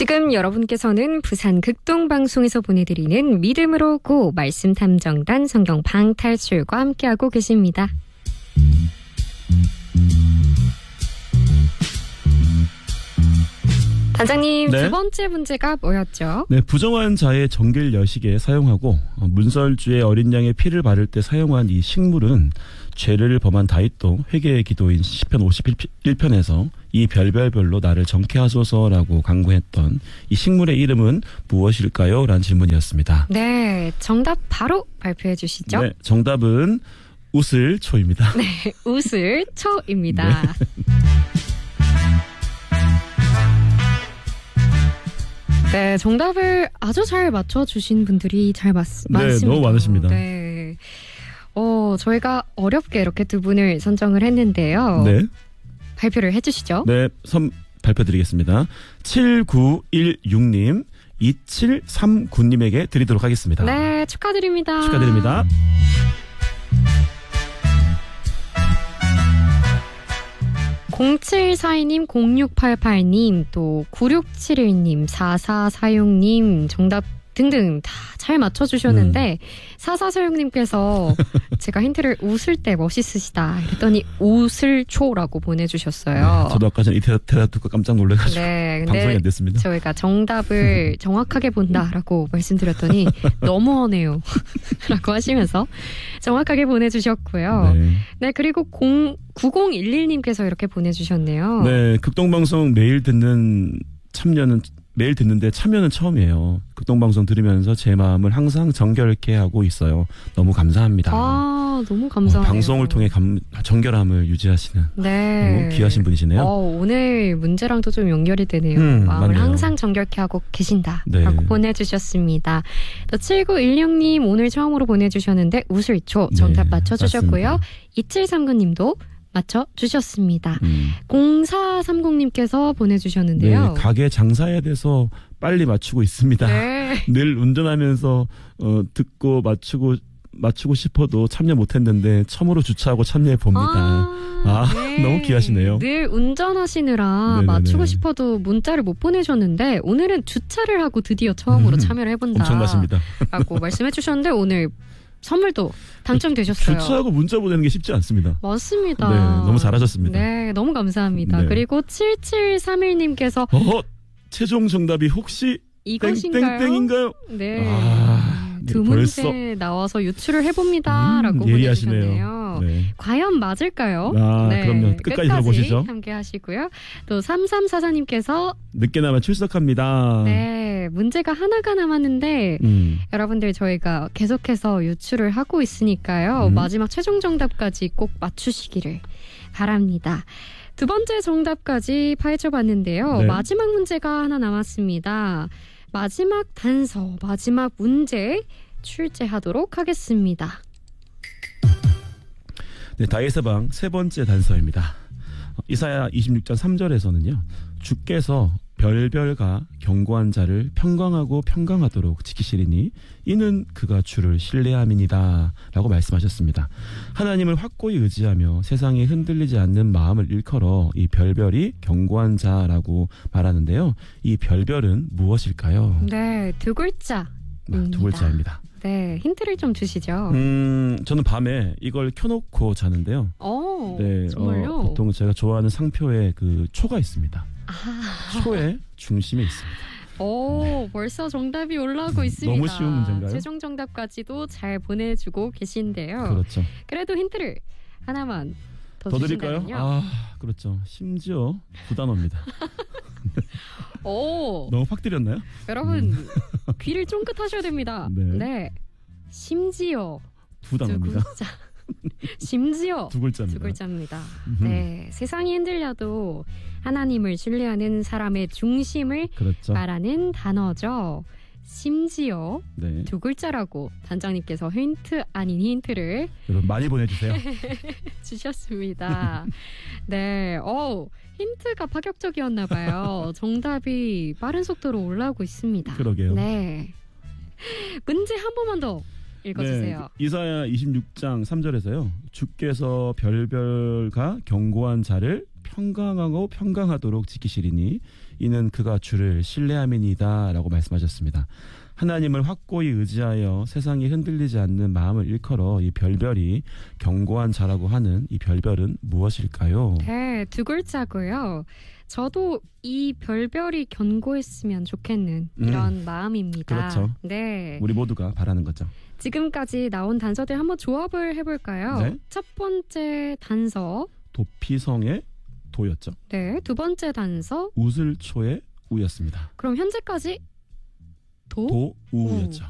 지금 여러분께서는 부산 극동방송에서 보내드리는 믿음으로 고 말씀 탐정단 성경 방탈출과 함께하고 계십니다. 단장님, 네. 두 번째 문제가 뭐였죠? 네, 부정한 자의 정결 여식에 사용하고 문설주의 어린 양의 피를 바를 때 사용한 이 식물은 죄를 범한 다윗도 회개의 기도인 시편 51편에서 이 별별별로 나를 정케 하소서라고 간구했던 이 식물의 이름은 무엇일까요? 라는 질문이었습니다. 네, 정답 바로 발표해 주시죠. 네, 정답은 우슬초입니다. 네, 우슬초입니다. 네. 네, 정답을 아주 잘 맞춰주신 분들이 많습니다. 네, 너무 많으십니다. 네. 저희가 어렵게 이렇게 두 분을 선정을 했는데요. 네. 발표를 해주시죠. 네, 발표드리겠습니다. 7916님, 2739님에게 드리도록 하겠습니다. 네, 축하드립니다. 축하드립니다. (0742님) (0688님) 또 (9671님) (4446님) 정답 등등 다 잘 맞춰주셨는데 4446님께서 제가 힌트를 웃을 때 멋있으시다 그랬더니 웃을초라고 보내주셨어요. 네, 저도 아까 전에 이 대답 듣고 깜짝 놀라가지고 네, 방송이 안 됐습니다. 저희가 정답을 정확하게 본다라고 말씀드렸더니 너무하네요 라고 하시면서 정확하게 보내주셨고요. 네. 네, 그리고 9011님께서 이렇게 보내주셨네요. 네, 극동방송 매일 듣는데 참여는 처음이에요. 극동방송 들으면서 제 마음을 항상 정결케 하고 있어요. 너무 감사합니다. 아, 너무 감사해요. 방송을 통해 정결함을 유지하시는 네. 너무 귀하신 분이시네요. 오늘 문제랑도 좀 연결이 되네요. 마음을 맞네요. 항상 정결케 하고 계신다 네. 라고 보내주셨습니다. 또 7916님 오늘 처음으로 보내주셨는데 우슬초 정답 네, 맞춰주셨고요. 맞습니다. 2739님도 맞춰주셨습니다. 0430님께서 보내주셨는데요. 네, 가게 장사에 대해서 빨리 맞추고 있습니다. 네. 늘 운전하면서 듣고 맞추고 싶어도 참여 못했는데 처음으로 주차하고 참여해 봅니다. 네. 너무 귀하시네요. 늘 운전하시느라 네네네. 맞추고 싶어도 문자를 못 보내셨는데 오늘은 주차를 하고 드디어 처음으로 참여를 해본다. 엄청나십니다. 라고 말씀해 주셨는데 오늘 선물도 당첨되셨어요. 주차하고 문자 보내는 게 쉽지 않습니다. 맞습니다. 네, 너무 잘하셨습니다. 네, 너무 감사합니다. 네. 그리고 7731님께서 최종 정답이 혹시 이것인가요? 땡땡땡인가요? 네. 두 벌써. 문제 나와서 유출을 해봅니다. 라고 예리하시네요. 보내주셨네요. 네. 과연 맞을까요? 그럼요. 끝까지 들어보시죠. 함께 하시고요. 또 3344님께서 늦게나마 출석합니다. 네, 문제가 하나가 남았는데 여러분들 저희가 계속해서 유출을 하고 있으니까요. 마지막 최종 정답까지 꼭 맞추시기를 바랍니다. 두 번째 정답까지 파헤쳐봤는데요. 네. 마지막 문제가 하나 남았습니다. 마지막 단서, 마지막 문제 출제하도록 하겠습니다. 네, 다윗의 방 세 번째 단서입니다. 이사야 26장 3절에서는요. 주께서 별별가 견고한 자를 평강하고 평강하도록 지키시리니 이는 그가 주를 신뢰함이니이다 라고 말씀하셨습니다. 하나님을 확고히 의지하며 세상에 흔들리지 않는 마음을 일컬어 이 별별이 견고한 자라고 말하는데요. 이 별별은 무엇일까요? 네, 두 글자입니다. 두 글자입니다. 네, 힌트를 좀 주시죠. 저는 밤에 이걸 켜놓고 자는데요. 네, 정말요? 보통 제가 좋아하는 상표에 그 초가 있습니다. 초의 중심에 있습니다. 네. 벌써 정답이 올라오고 있습니다. 너무 쉬운 문제인가요? 최종 정답까지도 잘 보내주고 계신데요. 그렇죠. 그래도 힌트를 하나만 더 드릴까요? 주신다면요. 그렇죠. 심지어 두 단어입니다. 너무 확 드렸나요? 여러분 귀를 쫑긋하셔야 됩니다. 네. 심지어 두 단어입니다. 심지어 두 글자입니다. 두 글자입니다. 네, 세상이 흔들려도 하나님을 신뢰하는 사람의 중심을 그렇죠. 말하는 단어죠. 심지어 네. 두 글자라고 단장님께서 힌트 아닌 힌트를 여러분 많이 보내주세요. 주셨습니다. 네, 힌트가 파격적이었나 봐요. 정답이 빠른 속도로 올라오고 있습니다. 그러게요. 네, 문제 한 번만 더 읽어주세요. 네, 이사야 26장 3절에서요. 주께서 별별가 견고한 자를 평강하고 평강하도록 지키시리니 이는 그가 주를 신뢰함이니이다 라고 말씀하셨습니다. 하나님을 확고히 의지하여 세상이 흔들리지 않는 마음을 일컬어 이 별별이 견고한 자라고 하는 이 별별은 무엇일까요? 네, 두 글자고요. 저도 이 별별이 견고했으면 좋겠는 이런 마음입니다. 그렇죠. 네. 우리 모두가 바라는 거죠. 지금까지 나온 단서들 한번 조합을 해볼까요? 네. 첫 번째 단서. 도피성의 도였죠. 네. 두 번째 단서. 우슬초의 우였습니다. 그럼 현재까지 도? 도우였죠.